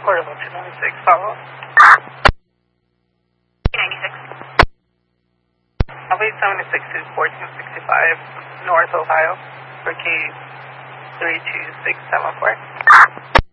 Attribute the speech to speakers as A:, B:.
A: Portable 296, follow.
B: 96.
A: I'll be 76 to 1465 North Ohio for K32674.